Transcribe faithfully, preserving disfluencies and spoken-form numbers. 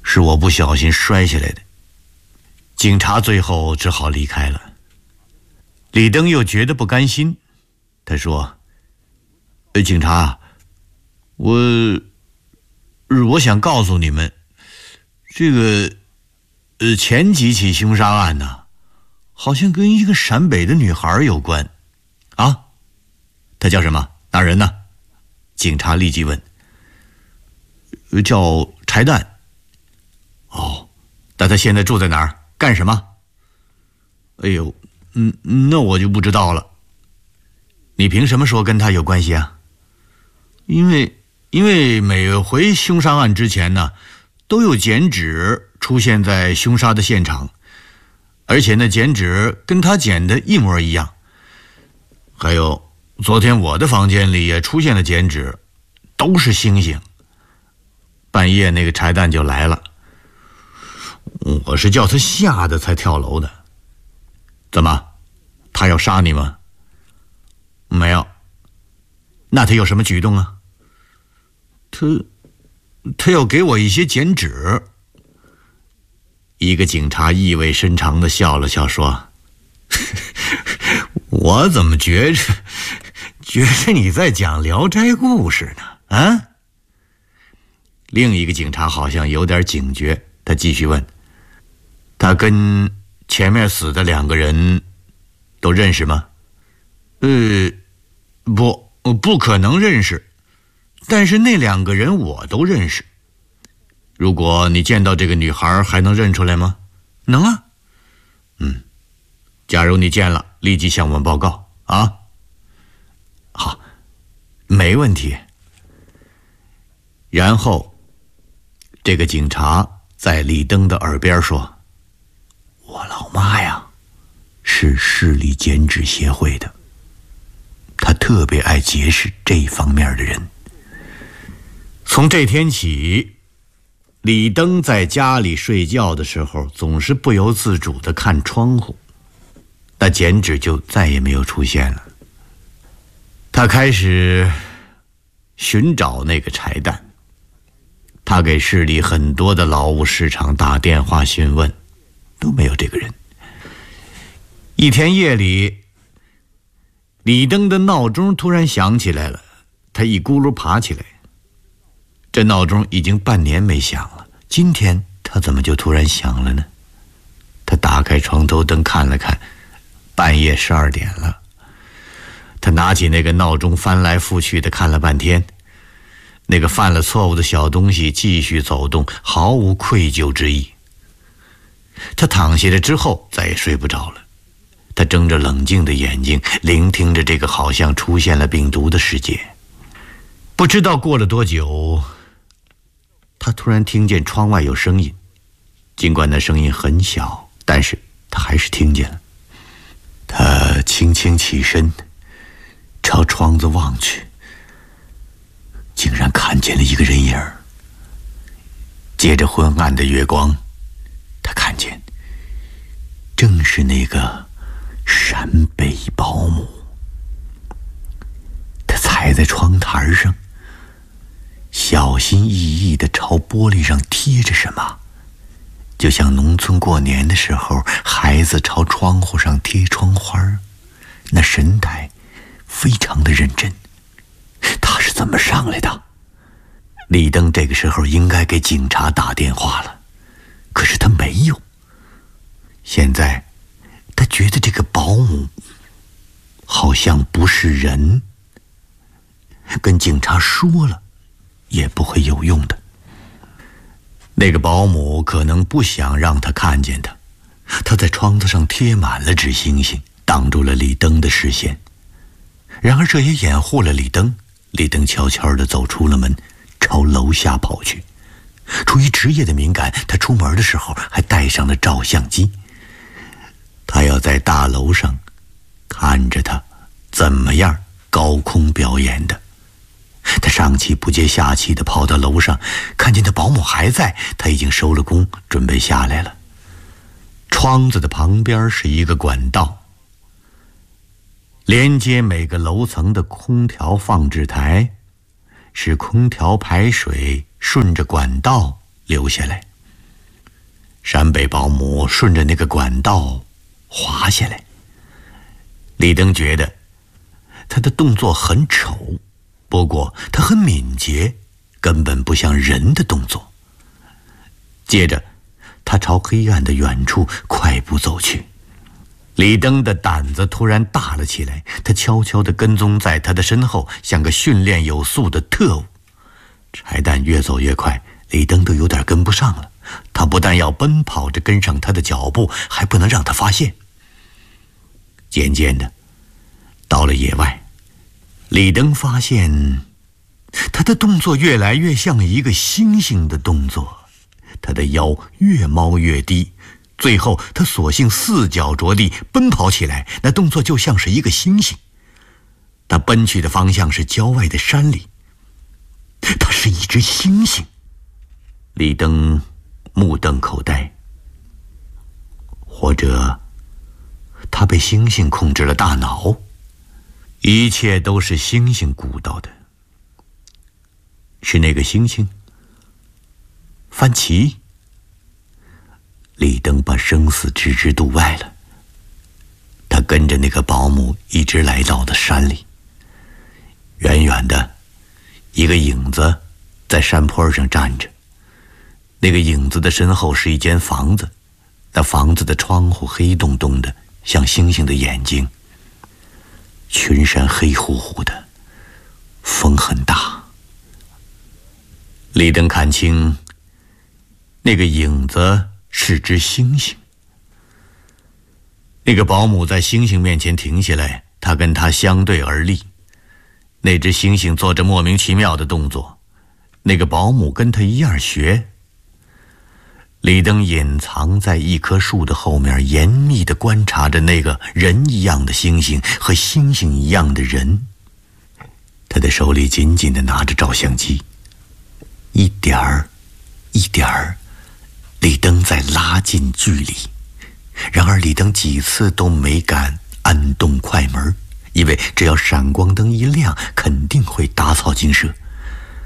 是我不小心摔下来的。警察最后只好离开了。李登又觉得不甘心，他说：呃，警察，我我想告诉你们，这个呃前几起凶杀案呢，好像跟一个陕北的女孩有关。啊，她叫什么？哪人呢？警察立即问。呃、叫柴蛋。哦，那她现在住在哪儿？干什么？哎呦，嗯，那我就不知道了。你凭什么说跟她有关系啊？因为因为每回凶杀案之前呢，都有剪纸出现在凶杀的现场，而且那剪纸跟她剪的一模一样。还有，昨天我的房间里也出现了剪纸，都是星星。半夜那个柴蛋就来了，我是叫他吓得才跳楼的。怎么，他要杀你吗？没有。那他有什么举动啊？他他要给我一些剪纸。一个警察意味深长地笑了笑说：我怎么觉着觉着你在讲聊斋故事呢？啊？另一个警察好像有点警觉，他继续问：他跟前面死的两个人都认识吗？呃，不，不可能认识，但是那两个人我都认识。如果你见到这个女孩，还能认出来吗？能啊。嗯，假如你见了，立即向我们报告啊。好，没问题。然后这个警察在李登的耳边说：我老妈呀，是市里剪纸协会的，她特别爱结识这方面的人。从这天起，李登在家里睡觉的时候，总是不由自主地看窗户，那剪纸就再也没有出现了。他开始寻找那个柴蛋，他给市里很多的劳务市场打电话询问，都没有这个人。一天夜里，李登的闹钟突然响起来了，他一咕噜爬起来。这闹钟已经半年没响了，今天他怎么就突然响了呢？他打开床头灯看了看，半夜十二点了。他拿起那个闹钟翻来覆去的看了半天，那个犯了错误的小东西继续走动，毫无愧疚之意。他躺下来之后再也睡不着了，他睁着冷静的眼睛，聆听着这个好像出现了病毒的世界。不知道过了多久，他突然听见窗外有声音，尽管那声音很小，但是他还是听见了。他轻轻起身，朝窗子望去，竟然看见了一个人影儿。借着昏暗的月光，他看见正是那个陕北保姆。他踩在窗台上，小心翼翼地朝玻璃上贴着什么，就像农村过年的时候孩子朝窗户上贴窗花，那神态非常的认真。他是怎么上来的？李登这个时候应该给警察打电话了，可是他没有。现在他觉得这个保姆好像不是人，跟警察说了也不会有用的。那个保姆可能不想让他看见他，他在窗子上贴满了纸星星，挡住了李登的视线。然而这也掩护了李登。李登悄悄地走出了门，朝楼下跑去。出于职业的敏感，他出门的时候还带上了照相机。他要在大楼上看着他怎么样高空表演的。他上气不接下气地跑到楼上，看见他保姆还在，他已经收了工，准备下来了。窗子的旁边是一个管道，连接每个楼层的空调放置台，使空调排水顺着管道流下来。 陕北保姆顺着那个管道滑下来。李登觉得他的动作很丑，不过他很敏捷，根本不像人的动作。接着他朝黑暗的远处快步走去。李登的胆子突然大了起来，他悄悄地跟踪在他的身后，像个训练有素的特务。柴旦越走越快，李登都有点跟不上了。他不但要奔跑着跟上他的脚步，还不能让他发现。渐渐的，到了野外，李登发现他的动作越来越像一个猩猩的动作，他的腰越猫越低，最后他索性四脚着地奔跑起来，那动作就像是一个猩猩。他奔去的方向是郊外的山里，他是一只猩猩。李登目瞪口呆，或者他被猩猩控制了大脑，一切都是猩猩鼓捣的。是那个猩猩？范琪？李登把生死置之度外了。他跟着那个保姆一直来到了山里。远远的，一个影子在山坡上站着。那个影子的身后是一间房子，那房子的窗户黑洞洞的，像星星的眼睛。群山黑乎乎的，风很大。李登看清，那个影子是只猩猩。那个保姆在猩猩面前停下来，他跟他相对而立。那只猩猩做着莫名其妙的动作，那个保姆跟他一样学。李登隐藏在一棵树的后面，严密地观察着那个人一样的猩猩和猩猩一样的人。他的手里紧紧地拿着照相机，一点儿一点儿，李登在拉近距离。然而李登几次都没敢按动快门，因为只要闪光灯一亮，肯定会打草惊蛇。